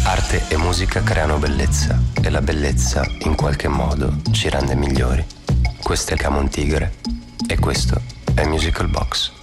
Arte e musica creano bellezza e la bellezza in qualche modo ci rende migliori. Questo è Camon Tigre e questo è Musical Box.